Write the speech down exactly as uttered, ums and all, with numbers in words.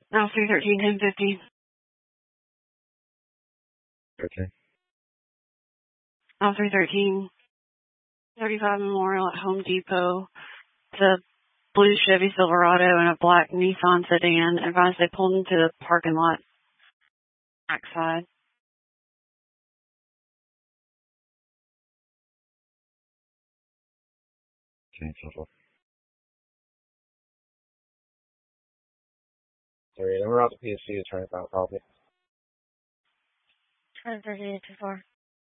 Now three thirteen ten fifty. Okay. Now three thirteen thirty-five Memorial at Home Depot. The blue Chevy Silverado and a black Nissan sedan. Advised they pulled into the parking lot backside. Okay, total. Sorry, then we're out to P S C to try to file copy. ten thirty-eight two four.